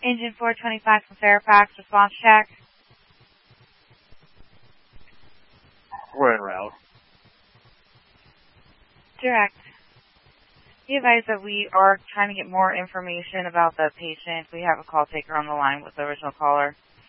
Engine 425 from Fairfax, response check. We're en route. Direct. Be advised that we are trying to get more information about the patient. We have a call taker on the line with the original caller.